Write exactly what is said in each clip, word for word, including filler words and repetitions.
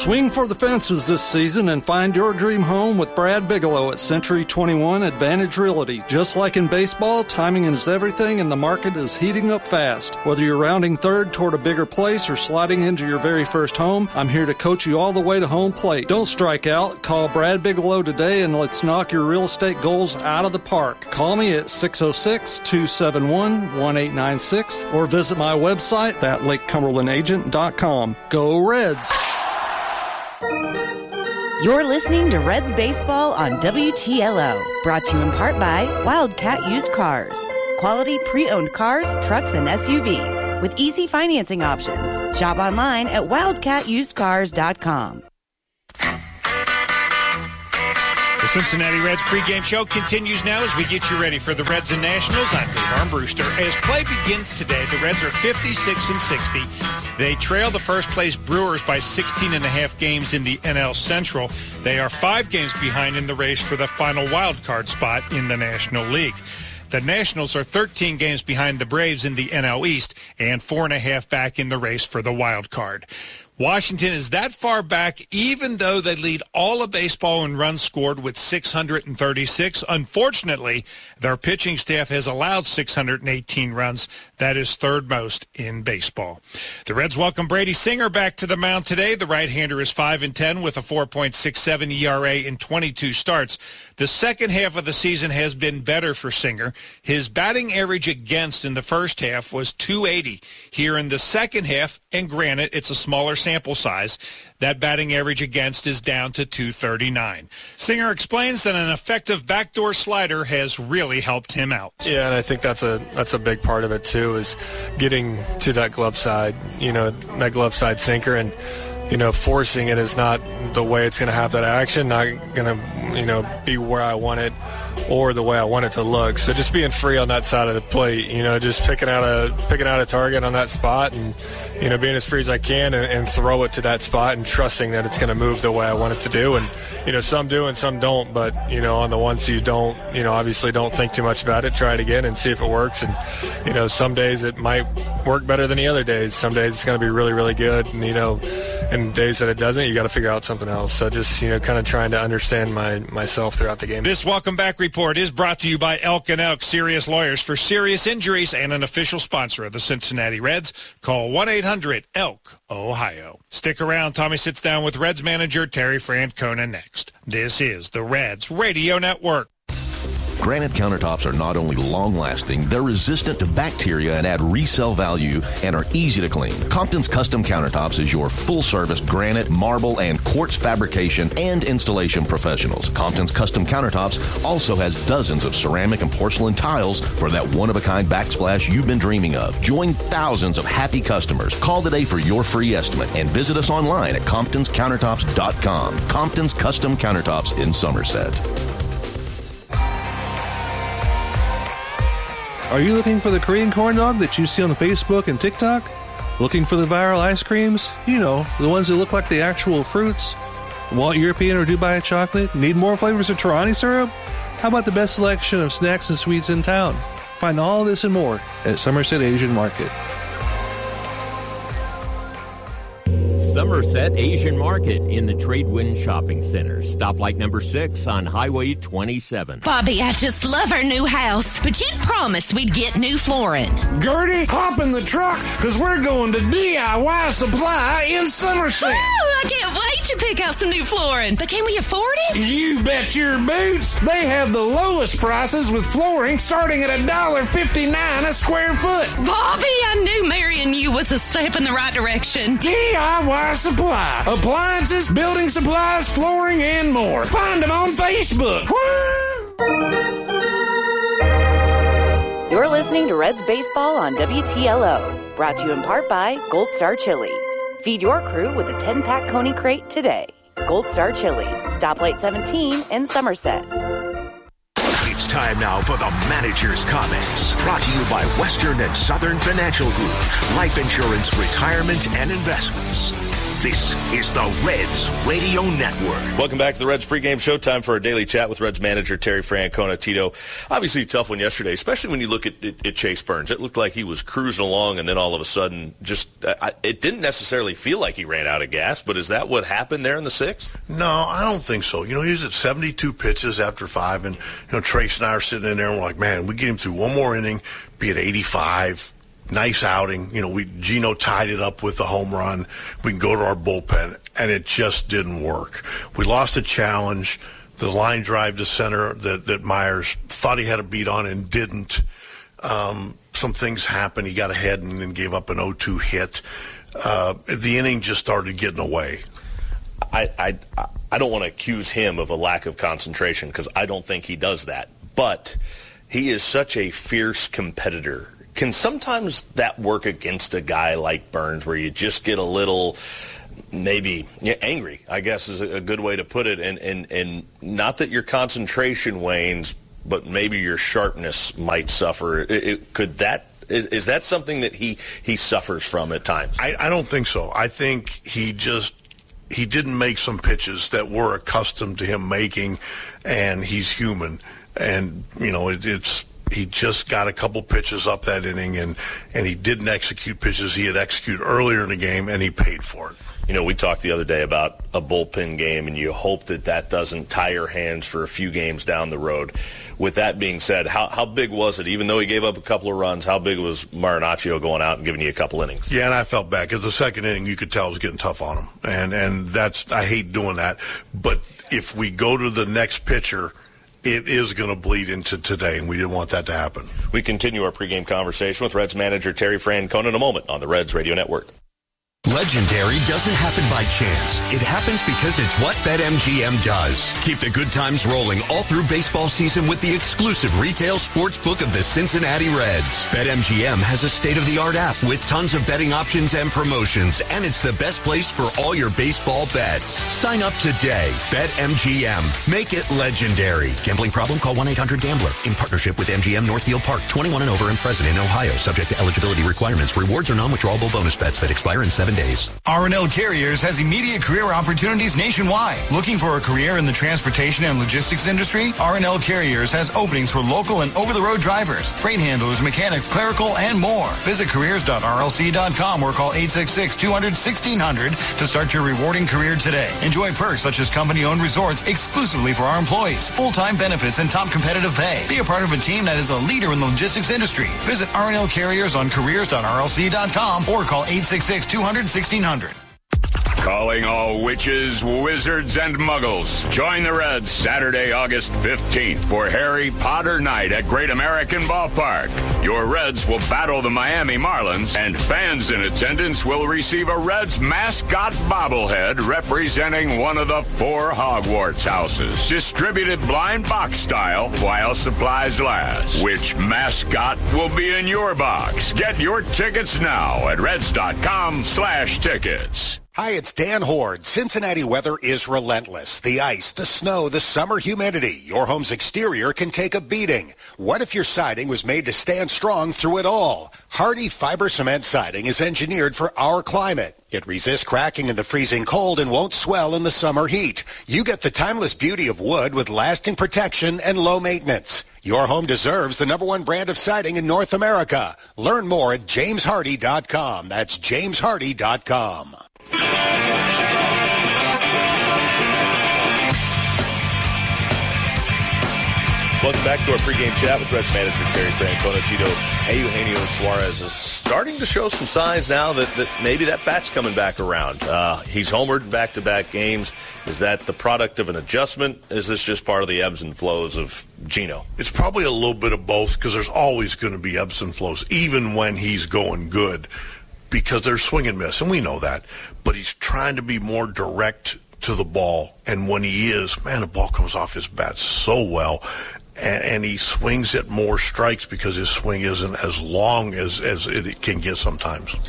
Swing for the fences this season and find your dream home with Brad Bigelow at Century twenty-one Advantage Realty. Just like in baseball, timing is everything and the market is heating up fast. Whether you're rounding third toward a bigger place or sliding into your very first home, I'm here to coach you all the way to home plate. Don't strike out. Call Brad Bigelow today and let's knock your real estate goals out of the park. Call me at six oh six, two seven one, one eight nine six or visit my website at lake cumberland agent dot com. Go Reds! You're listening to Reds Baseball on W T L O, brought to you in part by Wildcat Used Cars. Quality pre-owned cars, trucks, and S U Vs with easy financing options. Shop online at wildcat used cars dot com. The Cincinnati Reds pregame show continues now as we get you ready for the Reds and Nationals. I'm Dave Armbruster. As play begins today, the Reds are fifty-six and sixty. They trail the first-place Brewers by sixteen and a half games in the N L Central. They are five games behind in the race for the final wild card spot in the National League. The Nationals are thirteen games behind the Braves in the N L East and four and a half back in the race for the wild card. Washington is that far back, even though they lead all of baseball in runs scored with six hundred thirty-six. Unfortunately, their pitching staff has allowed six hundred eighteen runs. That is third most in baseball. The Reds welcome Brady Singer back to the mound today. The right-hander is five and ten with a four point six seven E R A in twenty-two starts. The second half of the season has been better for Singer. His batting average against in the first half was two eighty. Here in the second half, and granted, it's a smaller sample size, that batting average against is down to two thirty-nine. Singer explains that an effective backdoor slider has really helped him out. Yeah, and I think that's a that's a big part of it too, is getting to that glove side, you know, that glove side sinker, and you know, forcing it is not the way it's going to have that action, not going to, you know, be where I want it or the way I want it to look. So just being free on that side of the plate, you know, just picking out a picking out a target on that spot and, you know, being as free as I can and, and throw it to that spot and trusting that it's going to move the way I want it to do. And, you know, some do and some don't, but, you know, on the ones you don't, you know, obviously don't think too much about it. Try it again and see if it works. And, you know, some days it might work better than the other days. Some days it's going to be really, really good. And, you know, and days that it doesn't, you got to figure out something else. So just, you know, kind of trying to understand my myself throughout the game. This Welcome Back report is brought to you by Elk and Elk Serious Lawyers for serious injuries and an official sponsor of the Cincinnati Reds. Call one eight hundred elk ohio. Stick around. Tommy sits down with Reds manager Terry Francona next. This is the Reds Radio Network. Granite countertops are not only long-lasting, they're resistant to bacteria and add resale value and are easy to clean. Compton's Custom Countertops is your full-service granite, marble, and quartz fabrication and installation professionals. Compton's Custom Countertops also has dozens of ceramic and porcelain tiles for that one-of-a-kind backsplash you've been dreaming of. Join thousands of happy customers. Call today for your free estimate and visit us online at comptons countertops dot com. Compton's Custom Countertops in Somerset. Are you looking for the Korean corn dog that you see on Facebook and TikTok? Looking for the viral ice creams? You know, the ones that look like the actual fruits? Want European or Dubai chocolate? Need more flavors of Torani syrup? How about the best selection of snacks and sweets in town? Find all this and more at Somerset Asian Market. Somerset Asian Market in the Tradewind Shopping Center. Stoplight number six on Highway twenty-seven. Bobby, I just love our new house, but you promised we'd get new flooring. Gertie, hop in the truck, because we're going to D I Y Supply in Somerset. Oh, I can't wait to pick out some new flooring. But can we afford it? You bet your boots. They have the lowest prices with flooring starting at one dollar fifty-nine a square foot. Bobby, I knew marrying you was a step in the right direction. D I Y Supply. Appliances, building supplies, flooring, and more. Find them on Facebook. You're listening to Reds Baseball on W T L O. Brought to you in part by Gold Star Chili. Feed your crew with a ten-pack Coney Crate today. Gold Star Chili. Stoplight seventeen in Somerset. It's time now for the manager's comments. Brought to you by Western and Southern Financial Group. Life insurance, retirement, and investments. This is the Reds Radio Network. Welcome back to the Reds pregame show. Time for our daily chat with Reds manager Terry Francona. Tito, obviously a tough one yesterday, especially when you look at, at, at Chase Burns. It looked like he was cruising along, and then all of a sudden, just uh, it didn't necessarily feel like he ran out of gas. But is that what happened there in the sixth? No, I don't think so. You know, he was at seventy-two pitches after five, and you know Trace and I are sitting in there, and we're like, man, we get him through one more inning, be at eighty-five. Nice outing. You know, we Gino tied it up with the home run. We can go to our bullpen, and it just didn't work. We lost a challenge. The line drive to center that, that Myers thought he had a beat on and didn't. Um, some things happened. He got ahead and then gave up an oh two hit. Uh, the inning just started getting away. I, I, I don't want to accuse him of a lack of concentration because I don't think he does that. But he is such a fierce competitor. Can sometimes that work against a guy like Burns where you just get a little maybe yeah, angry, I guess is a good way to put it, and, and, and not that your concentration wanes, but maybe your sharpness might suffer. It, it, could that is, is that something that he, he suffers from at times? I, I don't think so. I think he just he didn't make some pitches that we're accustomed to him making, and he's human. And, you know, it, it's he just got a couple pitches up that inning, and, and he didn't execute pitches he had executed earlier in the game, and he paid for it. You know, we talked the other day about a bullpen game, and you hope that that doesn't tie your hands for a few games down the road. With that being said, how how big was it? Even though he gave up a couple of runs, how big was Marinaccio going out and giving you a couple innings? Yeah, and I felt bad because the second inning you could tell it was getting tough on him, and and that's I hate doing that. But if we go to the next pitcher, it is going to bleed into today, and we didn't want that to happen. We continue our pregame conversation with Reds manager Terry Francona in a moment on the Reds Radio Network. Legendary doesn't happen by chance. It happens because it's what BetMGM does. Keep the good times rolling all through baseball season with the exclusive retail sports book of the Cincinnati Reds. BetMGM has a state-of-the-art app with tons of betting options and promotions, and it's the best place for all your baseball bets. Sign up today. BetMGM. Make it legendary. Gambling problem? Call one eight hundred gambler. In partnership with M G M Northfield Park. twenty-one and over and present in Ohio. Subject to eligibility requirements. Rewards are non-withdrawable bonus bets that expire in seven days. R and L Carriers has immediate career opportunities nationwide. Looking for a career in the transportation and logistics industry? R and L Carriers has openings for local and over-the-road drivers, freight handlers, mechanics, clerical, and more. Visit careers dot r l c dot com or call eight six six, two hundred, sixteen hundred to start your rewarding career today. Enjoy perks such as company-owned resorts exclusively for our employees, full-time benefits, and top competitive pay. Be a part of a team that is a leader in the logistics industry. Visit R and L Carriers on careers dot r l c dot com or call eight six six, two hundred, sixteen hundred. Calling all witches, wizards, and muggles. Join the Reds Saturday, August fifteenth for Harry Potter Night at Great American Ballpark. Your Reds will battle the Miami Marlins, and fans in attendance will receive a Reds mascot bobblehead representing one of the four Hogwarts houses. Distributed blind box style while supplies last. Which mascot will be in your box? Get your tickets now at reds dot com slash tickets. Hi, it's Dan Horde. Cincinnati weather is relentless. The ice, the snow, the summer humidity. Your home's exterior can take a beating. What if your siding was made to stand strong through it all? Hardy Fiber Cement Siding is engineered for our climate. It resists cracking in the freezing cold and won't swell in the summer heat. You get the timeless beauty of wood with lasting protection and low maintenance. Your home deserves the number one brand of siding in North America. Learn more at james hardy dot com. That's james hardy dot com. Welcome back to our pregame chat with Reds manager Terry Francona. Tito, Eugenio Suarez is starting to show some signs now that, that maybe that bat's coming back around. Uh, he's homered in back-to-back games. Is that the product of an adjustment? Is this just part of the ebbs and flows of Gino? It's probably a little bit of both because there's always going to be ebbs and flows, even when he's going good, because there's swing and miss, and we know that. But he's trying to be more direct to the ball, and when he is, man, the ball comes off his bat so well. And, and he swings at more strikes because his swing isn't as long as, as it can get sometimes.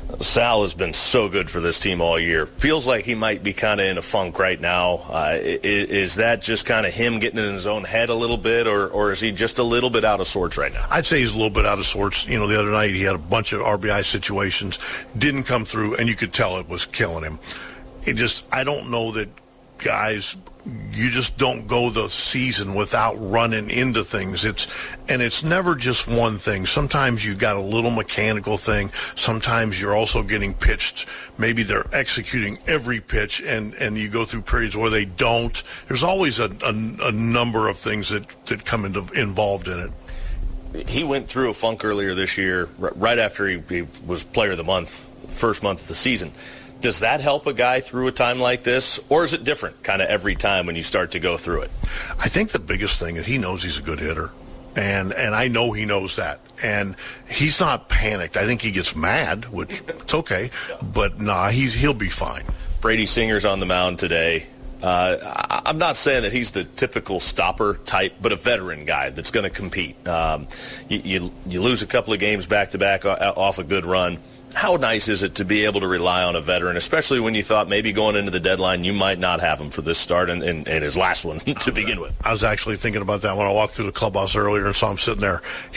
Sal has been so good for this team all year. Feels like he might be kind of in a funk right now. Uh, is, is that just kind of him getting in his own head a little bit, or, or is he just a little bit out of sorts right now? I'd say he's a little bit out of sorts. You know, the other night he had a bunch of R B I situations, didn't come through, and you could tell it was killing him. It just, I don't know that guys, you just don't go the season without running into things. It's and it's never just one thing. Sometimes you got a little mechanical thing. Sometimes you're also getting pitched. Maybe they're executing every pitch, and, and you go through periods where they don't. There's always a, a, a number of things that, that come into, involved in it. He went through a funk earlier this year, right after he, he was Player of the Month, first month of the season. Does that help a guy through a time like this, or is it different kind of every time when you start to go through it? I think the biggest thing is he knows he's a good hitter, and and I know he knows that, and he's not panicked. I think he gets mad, which it's okay, but nah, he's he'll be fine. Brady Singer's on the mound today. Uh, I, I'm not saying that he's the typical stopper type, but a veteran guy that's going to compete. Um, you, you you lose a couple of games back to back off a good run. How nice is it to be able to rely on a veteran, especially when you thought maybe going into the deadline you might not have him for this start and, and, and his last one to begin with? I was actually thinking about that when I walked through the clubhouse earlier and saw him sitting there.